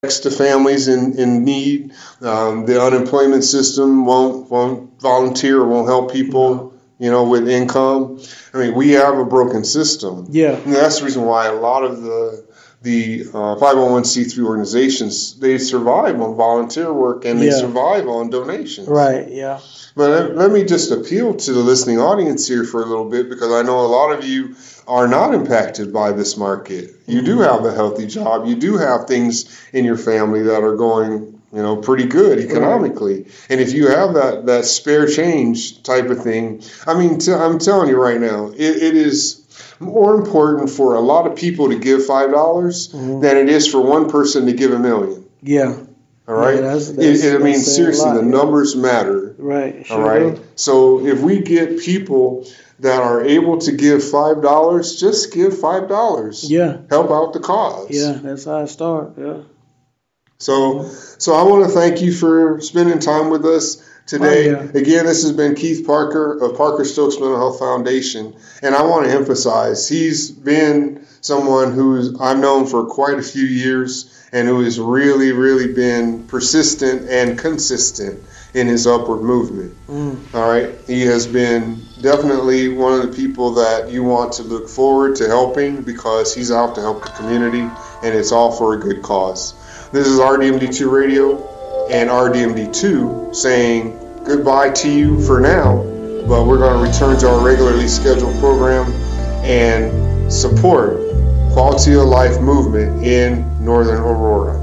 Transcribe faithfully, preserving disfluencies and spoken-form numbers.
to families in, in need. Um, the unemployment system won't won't volunteer or won't help people, you know, with income. I mean, we have a broken system. Yeah. And that's the reason why a lot of the the uh, five oh one c three organizations, they survive on volunteer work and they Yeah. survive on donations. Right. Yeah. But let, let me just appeal to the listening audience here for a little bit, because I know a lot of you are not impacted by this market. You do have a healthy job. You do have things in your family that are going, you know, pretty good economically. And if you have that, that spare change type of thing, I mean, t- I'm telling you right now, it, it is more important for a lot of people to give five dollars Mhm. than it is for one person to give a million. Yeah. All right? Yeah, that's- It- that's- it- I mean, that's saying a seriously, lot, the yeah. numbers matter. Right. Sure All right. do. So if we get people that are able to give five dollars, just give five dollars. Yeah. Help out the cause. Yeah. That's how I start. Yeah. So, so I want to thank you for spending time with us today. Oh, yeah. Again, this has been Keith Parker of Parker Stokes Mental Health Foundation, and I want to emphasize he's been someone who's I've known for quite a few years, and who has really, really been persistent and consistent in his upward movement. Mm. All right. He has been definitely one of the people that you want to look forward to helping, because he's out to help the community, and it's all for a good cause. This is R D M D two Radio and R D M D two saying goodbye to you for now, but we're going to return to our regularly scheduled program and support quality of life movement in Northern Aurora.